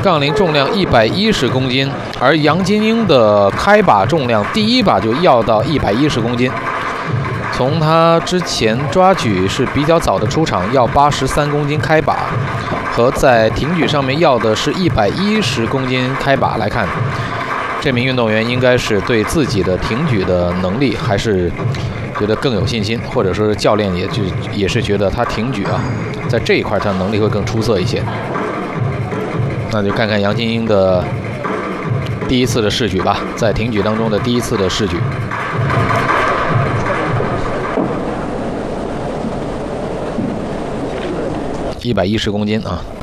杠铃重量110公斤，而杨金英的开把重量第一把就要到110公斤。从他之前抓举是比较早的出场，要83公斤开把，和在挺举上面要的是110公斤开把来看，这名运动员应该是对自己的挺举的能力还是觉得更有信心，或者说教练也是觉得他挺举啊，在这一块他能力会更出色一些。那就看看杨金英的第一次的试举吧，在挺举当中的第一次的试举。110公斤啊，